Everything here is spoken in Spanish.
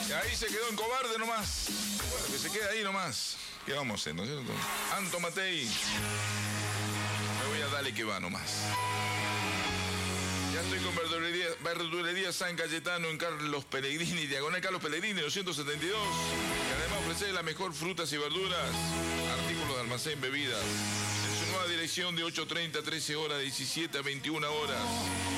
Y ahí se quedó en cobarde nomás. Bueno, que se quede ahí nomás. ¿Qué vamos a hacer, no es cierto? Anto Matei. Me voy a darle que va nomás. Ya estoy con verdulería San Cayetano en Carlos Pellegrini, diagonal Carlos Pellegrini, 272. Que además ofrece la mejor frutas y verduras, artículos de almacén, bebidas. En su nueva dirección de 8:30 a 13 horas, 17 a 21 horas.